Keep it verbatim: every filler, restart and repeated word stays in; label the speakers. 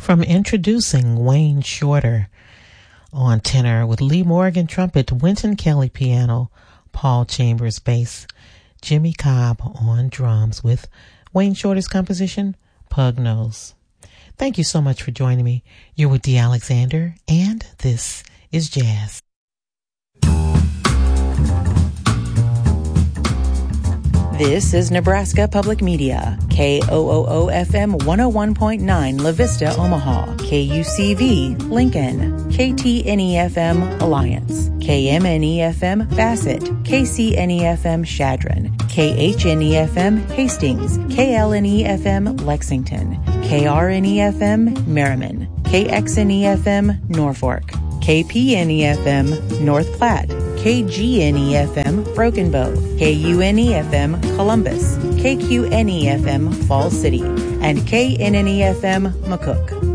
Speaker 1: from introducing Wayne Shorter on tenor with Lee Morgan trumpet, Wynton Kelly piano, Paul Chambers bass, Jimmy Cobb on drums with Wayne Shorter's composition, Pug Nose. Thank you so much for joining me. You're with Dee Alexander, and this is Jazz.
Speaker 2: This is Nebraska Public Media, K O O O F M one oh one point nine La Vista, Omaha, K U C V, Lincoln, K T N E F M, Alliance, K M N E F M, Bassett, K C N E F M, Shadron, K H N E F M, Hastings, K L N E F M, Lexington, K R N E F M, Merriman, K X N E F M, Norfolk, K P N E F M, North Platte, K G N E F M, Broken Bow, K U N E F M, Columbus, K Q N E F M, Falls City, and K N N E F M, McCook.